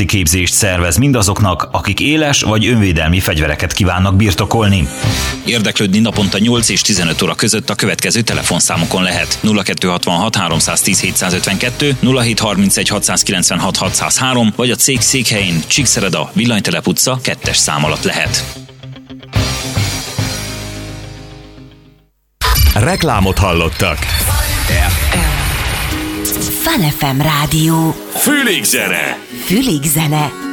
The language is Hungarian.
gyakorlati képzést szervez mindazoknak, akik éles vagy önvédelmi fegyvereket kívánnak birtokolni. Érdeklődni naponta 8 és 15 óra között a következő telefonszámokon lehet: 0266 310 752, 0731 696 603, vagy a cég székhelyén Csíkszereda, Villanytelep utca 2-es szám alatt lehet. Reklámot hallottak. Fun FM rádió. Fülig zene. Fülig zene.